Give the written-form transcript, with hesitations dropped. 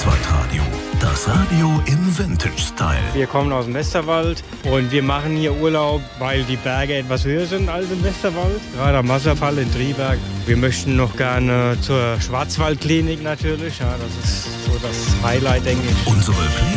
Schwarzwaldradio. Das Radio im Vintage-Style. Wir kommen aus dem Westerwald und wir machen hier Urlaub, weil die Berge etwas höher sind als im Westerwald. Gerade am Wasserfall in Triberg. Wir möchten noch gerne zur Schwarzwaldklinik natürlich. Ja, das ist so das Highlight, denke ich. Unsere